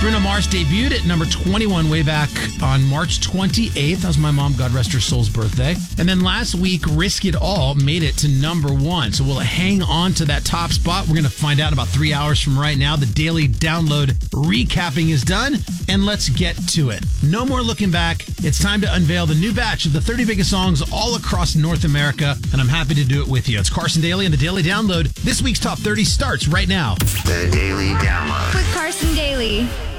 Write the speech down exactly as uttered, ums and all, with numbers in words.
Bruno Mars debuted at number twenty-one way back on March twenty-eighth. That was my mom, God rest her soul's birthday. And then last week, Risk It All made it to number one. So will it hang on to that top spot? We're going to find out in about three hours from right now. The daily download recapping is done, and let's get to it. No more looking back. It's time to unveil the new batch of the thirty biggest songs all across North America, and I'm happy to do it with you. It's Carson Daly and the Daily Download. This week's Top thirty starts right now. The Daily Download with Carson Daly.